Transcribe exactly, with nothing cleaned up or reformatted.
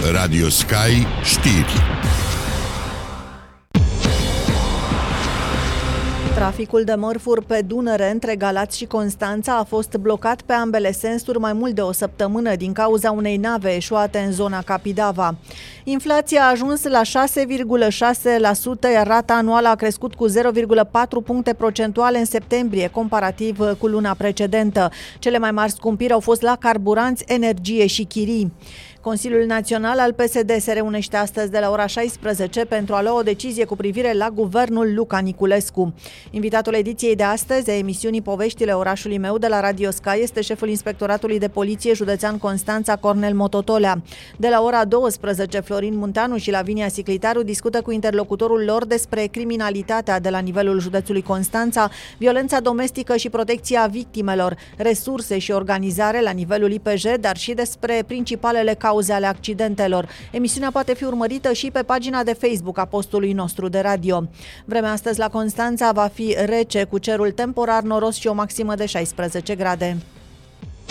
Radio Sky Știri. Traficul de mărfuri pe Dunăre între Galați și Constanța a fost blocat pe ambele sensuri mai mult de o săptămână din cauza unei nave eșuate în zona Capidava. Inflația a ajuns la șase virgulă șase la sută, iar rata anuală a crescut cu zero virgulă patru puncte procentuale în septembrie, comparativ cu luna precedentă. Cele mai mari scumpiri au fost la carburanți, energie și chirii. Consiliul Național al P S D se reunește astăzi de la ora șaisprezece pentru a lua o decizie cu privire la guvernul Luca Niculescu. Invitatul ediției de astăzi a emisiunii Poveștile orașului meu de la Radio Sky este șeful Inspectoratului de Poliție Județean Constanța, Cornel Mototolea. De la ora douăsprezece, Florin Munteanu și Lavinia Siclitaru discută cu interlocutorul lor despre criminalitatea de la nivelul județului Constanța, violența domestică și protecția victimelor, resurse și organizare la nivelul I P J, dar și despre principalele cauze ale accidentelor. Emisiunea poate fi urmărită și pe pagina de Facebook a postului nostru de radio. Vremea astăzi la Constanța va fi rece, cu cerul temporar noros și o maximă de șaisprezece grade.